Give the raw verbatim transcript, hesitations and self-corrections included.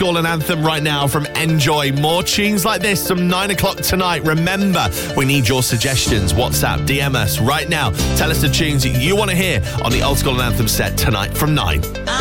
School and Anthem right now from Enjoy. More tunes like this from nine o'clock tonight. Remember, we need your suggestions. WhatsApp, D M us right now. Tell us the tunes that you want to hear on the Old School and Anthem set tonight from nine.